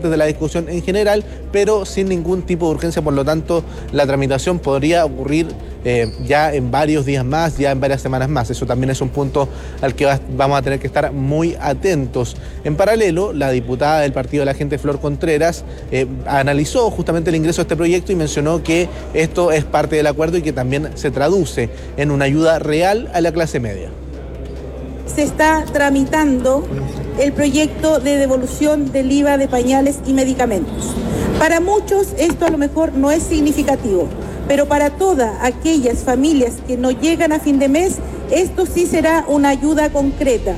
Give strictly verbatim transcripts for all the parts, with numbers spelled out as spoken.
partes de la discusión en general, pero sin ningún tipo de urgencia. Por lo tanto, la tramitación podría ocurrir eh, ya en varios días más, ya en varias semanas más. Eso también es un punto al que va, vamos a tener que estar muy atentos. En paralelo, la diputada del Partido de la Gente, Flor Contreras, eh, analizó justamente el ingreso a este proyecto y mencionó que esto es parte del acuerdo y que también se traduce en una ayuda real a la clase media. Se está tramitando el proyecto de devolución del I V A de pañales y medicamentos. Para muchos esto a lo mejor no es significativo, pero para todas aquellas familias que no llegan a fin de mes, esto sí será una ayuda concreta.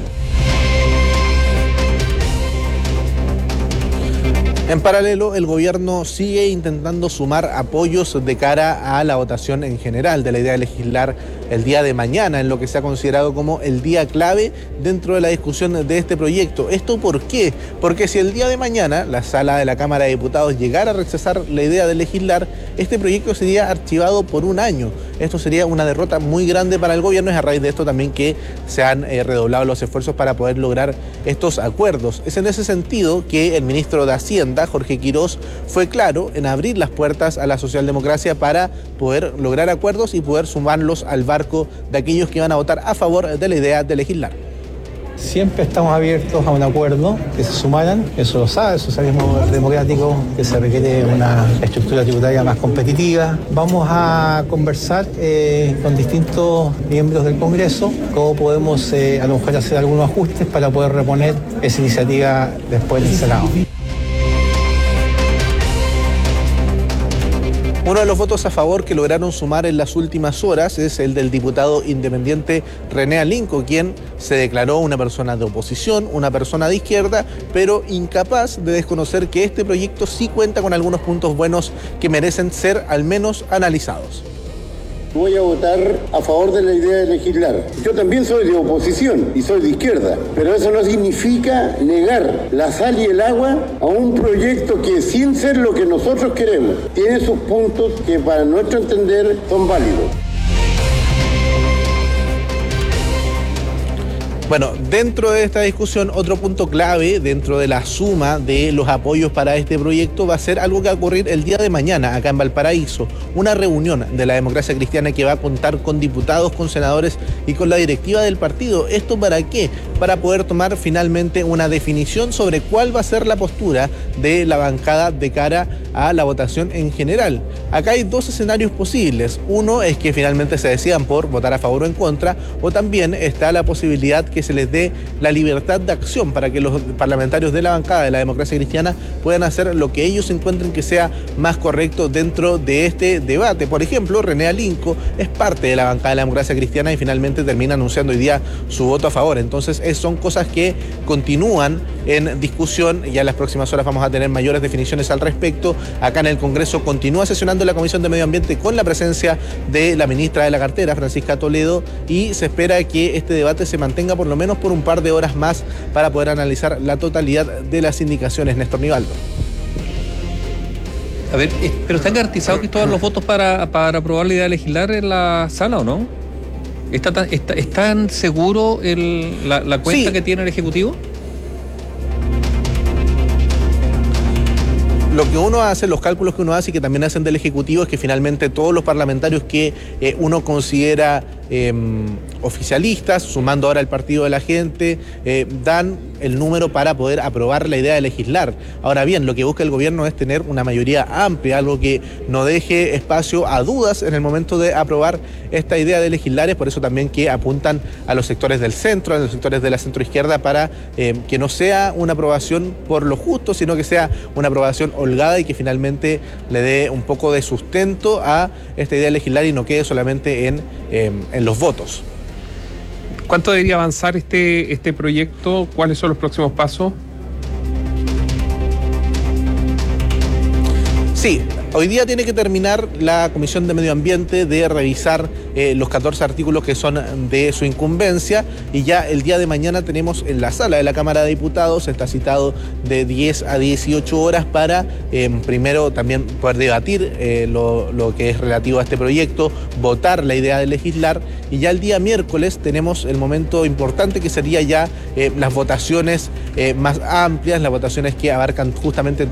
En paralelo, el gobierno sigue intentando sumar apoyos de cara a la votación en general de la idea de legislar el día de mañana, en lo que se ha considerado como el día clave dentro de la discusión de este proyecto. ¿Esto por qué? Porque si el día de mañana la sala de la Cámara de Diputados llegara a rechazar la idea de legislar, este proyecto sería archivado por un año. Esto sería una derrota muy grande para el gobierno. Es a raíz de esto también que se han eh, redoblado los esfuerzos para poder lograr estos acuerdos. Es en ese sentido que el ministro de Hacienda, Jorge Quirós, fue claro en abrir las puertas a la socialdemocracia para poder lograr acuerdos y poder sumarlos al barco de aquellos que van a votar a favor de la idea de legislar. Siempre estamos abiertos a un acuerdo, que se sumaran, eso lo sabe el socialismo democrático, que se requiere una estructura tributaria más competitiva. Vamos a conversar eh, con distintos miembros del Congreso, cómo podemos eh, a lo mejor hacer algunos ajustes para poder reponer esa iniciativa después del Senado. Uno de los votos a favor que lograron sumar en las últimas horas es el del diputado independiente René Alinco, quien se declaró una persona de oposición, una persona de izquierda, pero incapaz de desconocer que este proyecto sí cuenta con algunos puntos buenos que merecen ser al menos analizados. Voy a votar a favor de la idea de legislar. Yo también soy de oposición y soy de izquierda, pero eso no significa negar la sal y el agua a un proyecto que, sin ser lo que nosotros queremos, tiene sus puntos que para nuestro entender son válidos. Bueno, dentro de esta discusión, otro punto clave dentro de la suma de los apoyos para este proyecto va a ser algo que va a ocurrir el día de mañana acá en Valparaíso, una reunión de la Democracia Cristiana que va a contar con diputados, con senadores y con la directiva del partido. ¿Esto para qué? Para poder tomar finalmente una definición sobre cuál va a ser la postura de la bancada de cara a la votación en general. Acá hay dos escenarios posibles. Uno es que finalmente se decidan por votar a favor o en contra, o también está la posibilidad que se les dé la libertad de acción para que los parlamentarios de la bancada de la Democracia Cristiana puedan hacer lo que ellos encuentren que sea más correcto dentro de este debate. Por ejemplo, René Alinco es parte de la bancada de la Democracia Cristiana y finalmente termina anunciando hoy día su voto a favor. Entonces son cosas que continúan en discusión. Ya en las próximas horas vamos a tener mayores definiciones al respecto. Acá en el Congreso continúa sesionando la Comisión de Medio Ambiente con la presencia de la ministra de la cartera, Francisca Toledo, y se espera que este debate se mantenga por lo menos por un par de horas más para poder analizar la totalidad de las indicaciones. Néstor Nivaldo. A ver, pero ¿están garantizados que todos los votos para, para aprobar la idea de legislar en la sala o no? ¿Está tan, está, ¿Es tan seguro el, la, la cuenta sí. que tiene el Ejecutivo? Lo que uno hace, los cálculos que uno hace y que también hacen del Ejecutivo es que finalmente todos los parlamentarios que eh, uno considera eh, oficialistas, sumando ahora el Partido de la Gente, eh, dan el número para poder aprobar la idea de legislar. Ahora bien, lo que busca el gobierno es tener una mayoría amplia, algo que no deje espacio a dudas en el momento de aprobar esta idea de legislar. Es por eso también que apuntan a los sectores del centro, a los sectores de la centroizquierda, para eh, que no sea una aprobación por lo justo, sino que sea una aprobación holgada y que finalmente le dé un poco de sustento a esta idea de legislar y no quede solamente en, eh, en los votos. ¿Cuánto debería avanzar este, este proyecto? ¿Cuáles son los próximos pasos? Sí, hoy día tiene que terminar la Comisión de Medio Ambiente de revisar eh, los catorce artículos que son de su incumbencia, y ya el día de mañana tenemos en la sala de la Cámara de Diputados, está citado de diez a dieciocho horas para eh, primero también poder debatir eh, lo, lo que es relativo a este proyecto, votar la idea de legislar, y ya el día miércoles tenemos el momento importante que sería ya eh, las votaciones eh, más amplias, las votaciones que abarcan justamente